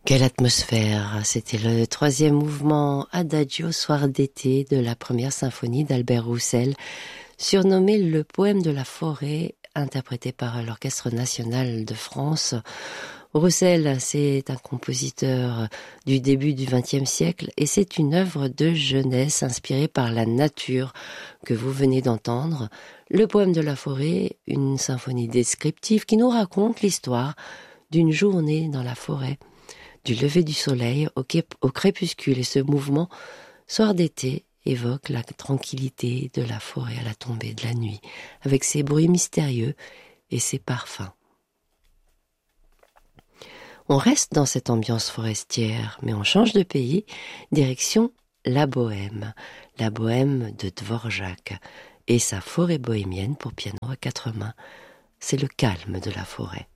Quelle atmosphère! C'était le troisième mouvement Adagio soir d'été de la première symphonie d'Albert Roussel, surnommé le poème de la forêt, interprété par l'Orchestre national de France. Roussel, c'est un compositeur du début du XXe siècle et c'est une œuvre de jeunesse inspirée par la nature que vous venez d'entendre. Le poème de la forêt, une symphonie descriptive qui nous raconte l'histoire d'une journée dans la forêt, du lever du soleil au crépuscule. Et ce mouvement, soir d'été, évoque la tranquillité de la forêt à la tombée de la nuit, avec ses bruits mystérieux et ses parfums. On reste dans cette ambiance forestière, mais on change de pays, direction la Bohème de Dvorak et sa forêt bohémienne pour piano à quatre mains. C'est le calme de la forêt.